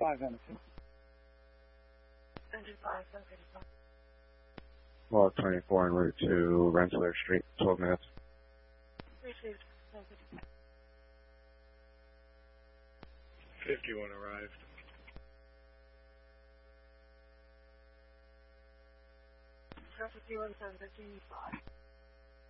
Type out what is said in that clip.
5 and 50. Log 24 en route to Rensselaer Street, 12 minutes. Received. 51 arrived. Traffic 1 10 15 5.